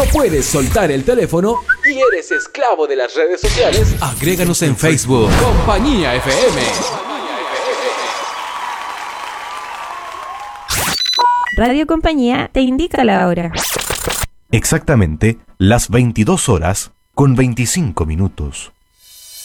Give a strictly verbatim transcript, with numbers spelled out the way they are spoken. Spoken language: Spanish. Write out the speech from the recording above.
no puedes soltar el teléfono y eres esclavo de las redes sociales, agréganos en Facebook. Compañía F M. Radio Compañía te indica la hora. Exactamente las veintidós horas con veinticinco minutos.